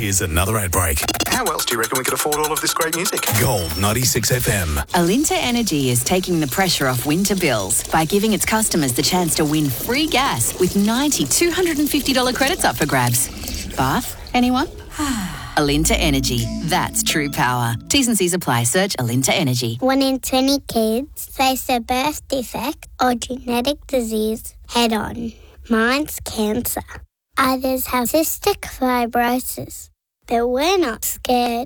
Here's another ad break. How else do you reckon we could afford all of this great music? Gold 96 FM. Alinta Energy is taking the pressure off winter bills by giving its customers the chance to win free gas with 90 $250 credits up for grabs. Bath? Anyone? Alinta Energy. That's true power. T's and C's apply. Search Alinta Energy. 1 in 20 kids face a birth defect or genetic disease head-on. Mine's cancer. Others have cystic fibrosis. But we're not scared